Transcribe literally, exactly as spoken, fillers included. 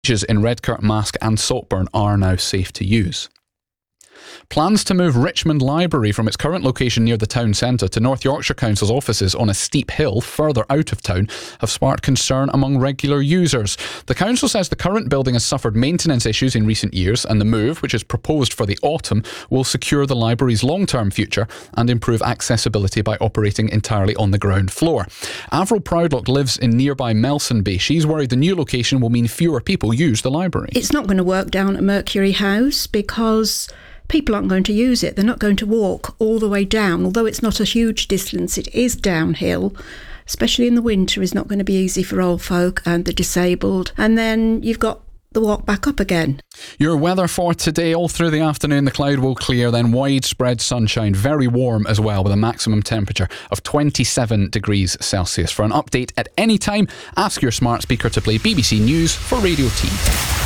in Redcar, Mask and Saltburn are now safe to use. Plans to move Richmond Library from its current location near the town centre to North Yorkshire Council's offices on a steep hill further out of town have sparked concern among regular users. The council says the current building has suffered maintenance issues in recent years, and the move, which is proposed for the autumn, will secure the library's long-term future and improve accessibility by operating entirely on the ground floor. Avril Proudlock lives in nearby Melson Bay. She's worried the new location will mean fewer people use the library. It's not going to work down at Mercury House because people aren't going to use it. They're not going to walk all the way down. Although it's not a huge distance, it is downhill, especially in the winter. Is not going to be easy for old folk and the disabled. And then you've got the walk back up again. Your weather for today: all through the afternoon the cloud will clear, then widespread sunshine, very warm as well, with a maximum temperature of twenty-seven degrees Celsius. For an update at any time, ask your smart speaker to play B B C News for Radio T.